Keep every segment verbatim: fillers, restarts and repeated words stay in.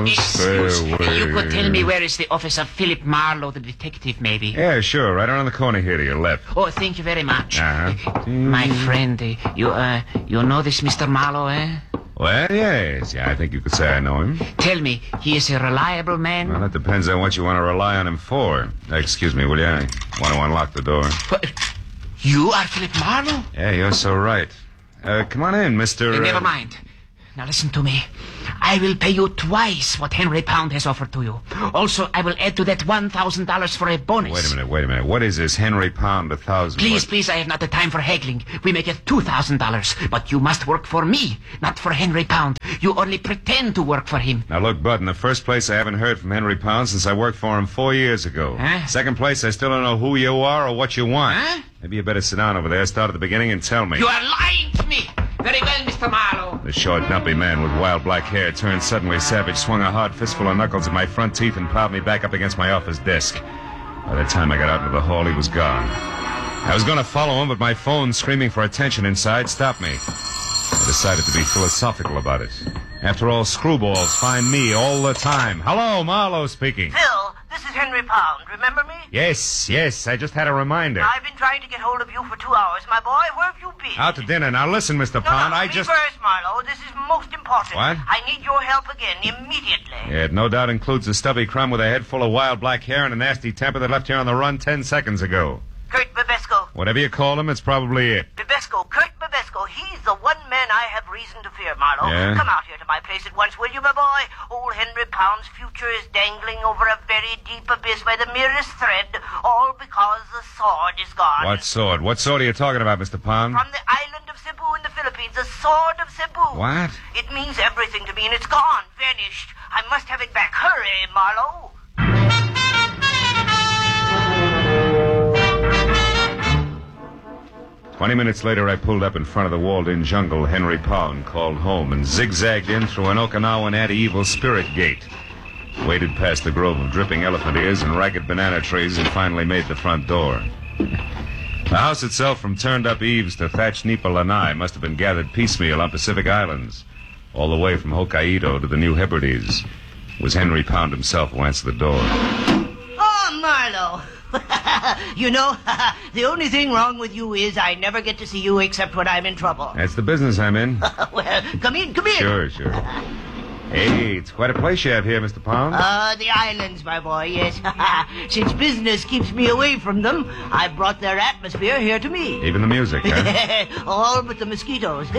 Excuse me. away. You could tell me where is the office of Philip Marlowe, the detective, maybe? Yeah, sure. Right around the corner here to your left. Oh, thank you very much. Uh-huh. My friend, uh, you, uh, you know this Mister Marlowe, eh? Well, yes. Yeah, I think you could say I know him. Tell me, he is a reliable man? Well, that depends on what you want to rely on him for. Excuse me, will you? I want to unlock the door. But you are Philip Marlowe? Yeah, you're so right. Uh, come on in, Mister Uh, never uh, mind. Now listen to me. I will pay you twice what Henry Pound has offered to you. Also, I will add to that one thousand dollars for a bonus. Wait a minute, wait a minute. What is this Henry Pound, a thousand? Please, what? please, I have not the time for haggling. We make it two thousand dollars. But you must work for me, not for Henry Pound. You only pretend to work for him. Now, look, Bud, in the first place, I haven't heard from Henry Pound since I worked for him four years ago. Huh? Second place, I still don't know who you are or what you want. Huh? Maybe you better sit down over there, start at the beginning, and tell me. You are lying to me. Very well, Mister Marlowe. The short, dumpy man with wild black hair turned suddenly savage, swung a hard fistful of knuckles at my front teeth, and plowed me back up against my office desk. By the time I got out into the hall, he was gone. I was going to follow him, but my phone, screaming for attention inside, stopped me. I decided to be philosophical about it. After all, screwballs find me all the time. Hello, Marlowe speaking. Phil, this is Henry Pound. Remember me? Yes, yes, I just had a reminder. I've been trying to get hold of you for two hours, my boy. Where have you been? Out to dinner. Now listen, Mister No, Pound, no, I me just... first, Marlowe. This is most important. What? I need your help again, immediately. It no doubt includes a stubby crumb with a head full of wild black hair and a nasty temper that left you on the run ten seconds ago. Kurt Babesco. Whatever you call him, it's probably it. Babesco, Kurt Babesco. He's the one man I have reason to fear, Marlowe. Yeah? Come out here to my place at once, will you, my boy? Old Henry Pound's future is dangling over a very deep abyss by the merest thread, all because the sword is gone. What sword? What sword are you talking about, Mister Pound? From the island of Cebu in the Philippines, the sword of Cebu. What? It means everything to me, and it's gone, vanished. I must have it back. Hurry, Marlowe. Twenty minutes later, I pulled up in front of the walled-in jungle Henry Pound called home and zigzagged in through an Okinawan anti-evil spirit gate. Waded past the grove of dripping elephant ears and ragged banana trees and finally made the front door. The house itself, from turned-up eaves to thatched nipa lanai, must have been gathered piecemeal on Pacific Islands. All the way from Hokkaido to the New Hebrides. It was Henry Pound himself who answered the door. Oh, Marlowe. You know, the only thing wrong with you is I never get to see you except when I'm in trouble. That's the business I'm in. Well, come in, come in. Sure, sure. Hey, it's quite a place you have here, Mister Pound. Uh, the islands, my boy, yes. Since business keeps me away from them, I brought their atmosphere here to me. Even the music, huh? All but the mosquitoes.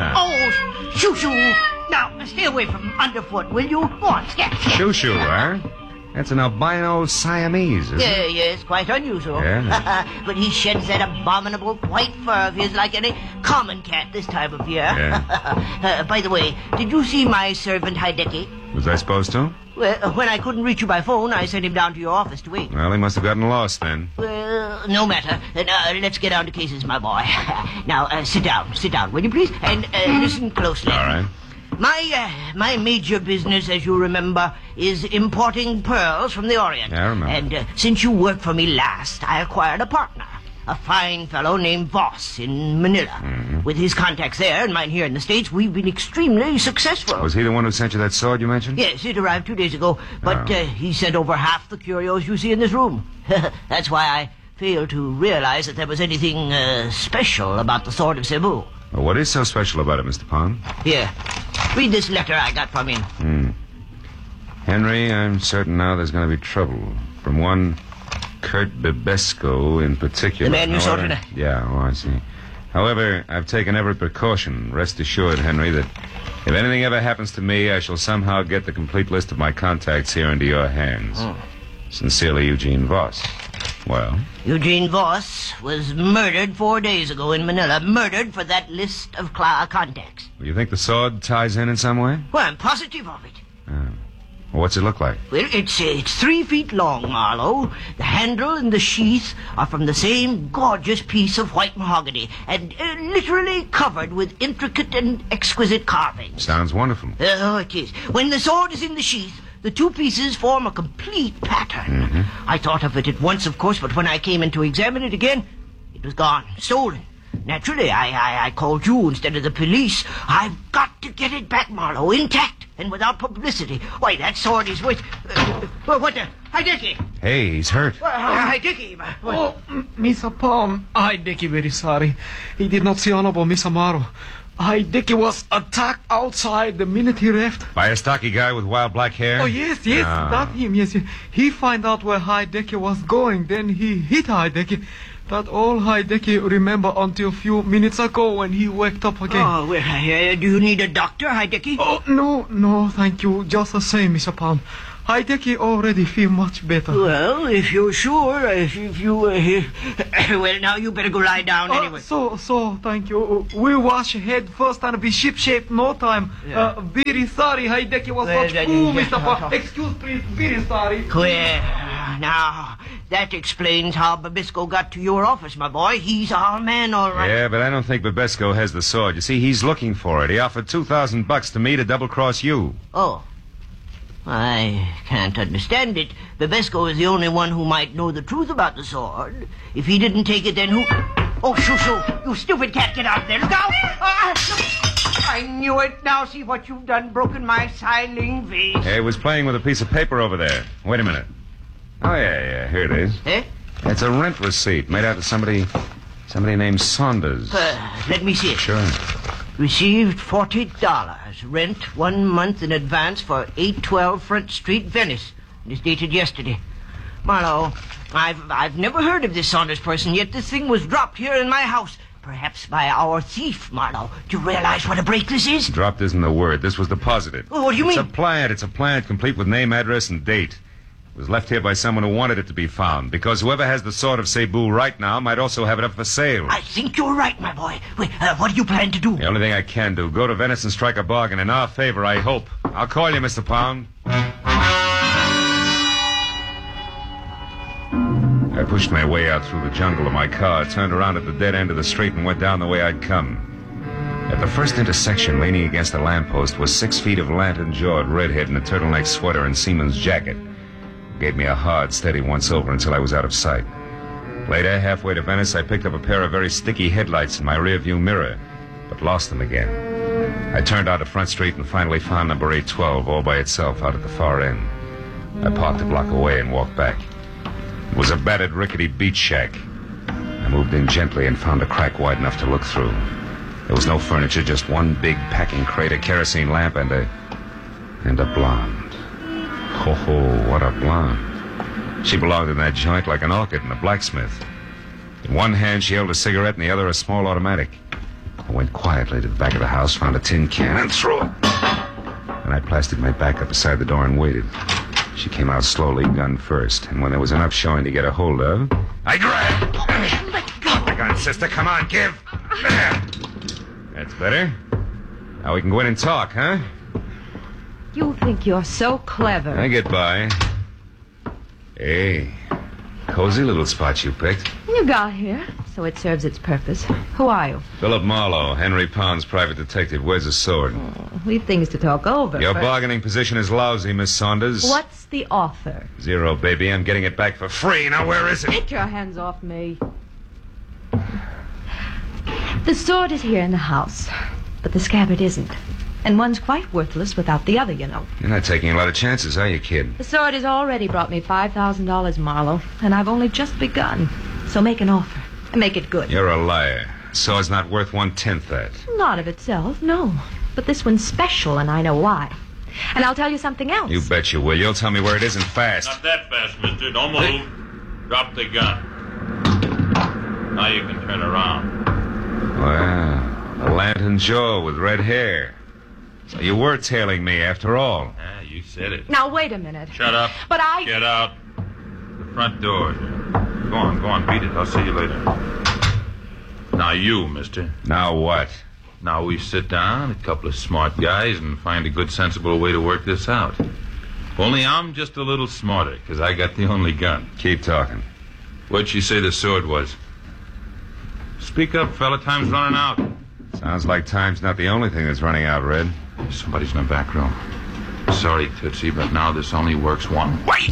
Oh, shoo-shoo. Now, stay away from underfoot, will you? Go on, scat. Shoo-shoo, huh? That's an albino Siamese, isn't Yeah, it? yes, quite unusual. Yeah. But he sheds that abominable white fur of his like any common cat this time of year. Yeah. uh, by the way, did you see my servant Hideki? Was I supposed to? Well, when I couldn't reach you by phone, I sent him down to your office to wait. Well, he must have gotten lost then. Well, no matter. Uh, now, let's get down to cases, my boy. Now, uh, sit down, sit down, will you please? And uh, listen closely. All right. My, uh, my major business, as you remember, is importing pearls from the Orient. I remember. And uh, since you worked for me last, I acquired a partner. A fine fellow named Voss in Manila. Mm-hmm. With his contacts there and mine here in the States, we've been extremely successful. Was he the one who sent you that sword you mentioned? Yes, it arrived two days ago, but Oh. uh, he sent over half the curios you see in this room. That's why I failed to realize that there was anything uh, special about the Sword of Cebu. Well, what is so special about it, Mister Pound? Here, read this letter I got from him. Hmm. Henry, I'm certain now there's going to be trouble. From one Kurt Babesco in particular. The man you saw However- tonight? Yeah, oh, I see. However, I've taken every precaution. Rest assured, Henry, that if anything ever happens to me, I shall somehow get the complete list of my contacts here into your hands. Oh. Sincerely, Eugene Voss. Well? Eugene Voss was murdered four days ago in Manila. Murdered for that list of cl- contacts. Do you think the sword ties in in some way? Well, I'm positive of it. Oh. Well, what's it look like? Well, it's, uh, it's three feet long, Marlowe. The handle and the sheath are from the same gorgeous piece of white mahogany, and uh, literally covered with intricate and exquisite carvings. Sounds wonderful. Oh, it is. When the sword is in the sheath, the two pieces form a complete pattern. Mm-hmm. I thought of it at once, of course, but when I came in to examine it again, it was gone, stolen. Naturally, I, I, I called you instead of the police. I've got to get it back, Marlowe, intact. and without publicity. Why, that sword is worth... Uh, uh, what the... Hideki! Hey, he's hurt. Uh, Hideki! What? Oh, Mister Pound, Hideki very sorry. He did not see Honorable Miss Amaro. Hideki was attacked outside the minute he left. By a stocky guy with wild black hair? Oh, yes, yes, Ah. that him, yes. yes. He find out where Hideki was going, then he hit Hideki. That all Hideki remember until few minutes ago when he waked up again. Oh, well, uh, do you need a doctor, Hideki? Oh, no, no, thank you. Just the same, Mister Pound. Hideki already feel much better. Well, if you're sure, if, if you... Uh, well, now you better go lie down Uh, anyway. so, so, thank you. We wash head first and be ship-shape no time. Yeah. Uh, very sorry, Hideki was Well, much that fool, is- Mister Pound. Excuse, please, very sorry. Well, now, that explains how Babisco got to your office, my boy. He's our man, all right. Yeah, but I don't think Babesco has the sword. You see, he's looking for it. He offered two thousand bucks to me to double-cross you. Oh. I can't understand it. Babesco is the only one who might know the truth about the sword. If he didn't take it, then who... Oh, shoo, shoo. You stupid cat, get out of there. Look out! Ah, I knew it. Now see what you've done. Broken my siling vase. Hey, he was playing with a piece of paper over there. Wait a minute. Oh, yeah, yeah, here it is. Eh? It's a rent receipt made out to somebody... somebody named Saunders. Uh, let me see it. Sure. Received forty dollars. Rent one month in advance for eight twelve Front Street, Venice. It is dated yesterday. Marlowe, I've, I've never heard of this Saunders person, yet this thing was dropped here in my house. Perhaps by our thief, Marlowe. Do you realize what a break this is? Dropped isn't the word. This was deposited. Oh, what do you it's mean? a plant. It's a plant complete with name, address, and date. It was left here by someone who wanted it to be found, because whoever has the sword of Cebu right now might also have it up for sale. I think you're right, my boy. Wait, uh, what do you plan to do? The only thing I can do, go to Venice and strike a bargain in our favor, I hope. I'll call you, Mister Pound. I pushed my way out through the jungle of my car, turned around at the dead end of the street, and went down the way I'd come. At the first intersection, leaning against a lamppost, was six feet of lantern-jawed redhead in a turtleneck sweater and seaman's jacket. Gave me a hard, steady once-over until I was out of sight. Later, halfway to Venice, I picked up a pair of very sticky headlights in my rearview mirror, but lost them again. I turned out to Front Street and finally found number eight twelve all by itself out at the far end. I parked a block away and walked back. It was a battered, rickety beach shack. I moved in gently and found a crack wide enough to look through. There was no furniture, just one big packing crate, a kerosene lamp, and a... and a blonde. Ho ho, what a blonde. She belonged in that joint like an orchid in a blacksmith. In one hand she held a cigarette, in the other a small automatic. I went quietly to the back of the house, found a tin can, and threw it. And I plastered my back up beside the door and waited. She came out slowly, gun first, and when there was enough showing to get a hold of, I grabbed. Let go. The gun, sister, come on, give. There. That's better. Now we can go in and talk, huh? You think you're so clever. I get by. Hey, cozy little spot you picked. You got here, so it serves its purpose. Who are you? Philip Marlowe, Henry Pound's private detective. Where's his sword? We've things to talk over. Your but- bargaining position is lousy, Miss Saunders. What's the offer? Zero, baby. I'm getting it back for free. Now, where is it? Get your hands off me. The sword is here in the house, but the scabbard isn't. And one's quite worthless without the other, you know. You're not taking a lot of chances, are you, kid? The sword has already brought me five thousand dollars, Marlowe, and I've only just begun. So make an offer, and make it good. You're a liar. Sword's not worth one-tenth that. Not of itself, no. But this one's special, and I know why. And I'll tell you something else. You bet you will. You'll tell me where it is and fast. Not that fast, mister. Don't move. Drop the gun. Now you can turn around. Well, a lantern jaw with red hair. So you were tailing me after all. Ah, you said it. Now, wait a minute. Shut up. But I... Get out. The front door. Go on, go on. Beat it. I'll see you later. Now you, mister. Now what? Now we sit down, a couple of smart guys, and find a good, sensible way to work this out. Only I'm just a little smarter, because I got the only gun. Keep talking. What'd she say the sword was? Speak up, fella. Time's running out. Sounds like time's not the only thing that's running out, Red. Somebody's in the back room. Sorry, Tootsie, but now this only works one way.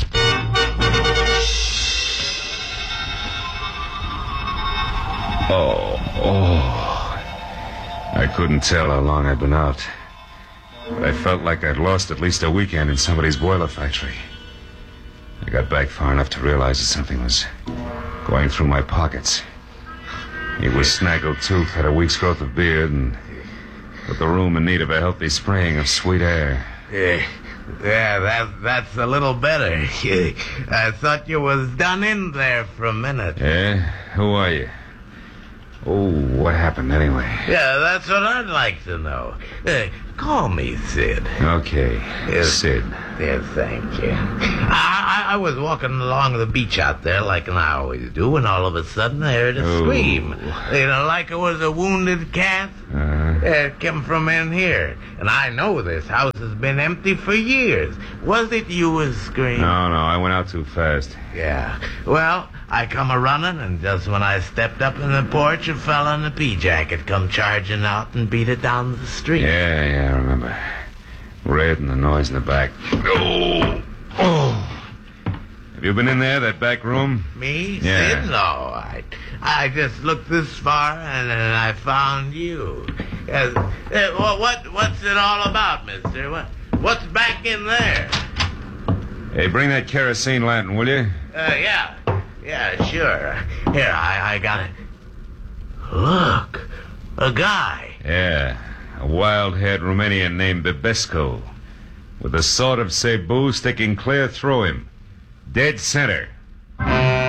Oh, oh. I couldn't tell how long I'd been out. but I felt like I'd lost at least a weekend in somebody's boiler factory. I got back far enough to realize that something was going through my pockets. He was snaggle-toothed, had a week's growth of beard, and put the room in need of a healthy spraying of sweet air. Yeah, yeah, that that's a little better. I thought you was done in there for a minute. Yeah? Who are you? Oh, what happened anyway? Yeah, that's what I'd like to know. Uh, call me Sid. Okay, Yes. Sid. Yes, thank you. I, I, I was walking along the beach out there like I always do, and all of a sudden I heard a Oh. scream. You know, like it was a wounded cat. Uh, It came from in here. And I know this house has been empty for years. Was it you was screaming? no, no, I went out too fast. Yeah. Well, I come a-running, and just when I stepped up in the porch, a fella in a pea-jacket come charging out and beat it down the street. Yeah, yeah, I remember. Red and the noise in the back. Oh! Oh! Have you been in there, that back room? Me? Yeah. Sid? No. I, I just looked this far, and then I found you. Yes. Uh, what, what, what's it all about, mister? What, what's back in there? Hey, bring that kerosene lantern, will you? Uh, yeah. Yeah, sure. Here, I, I got it. Look, a guy. Yeah, a wild-haired Romanian named Bibesco, with a sword of Cebu sticking clear through him. Dead center.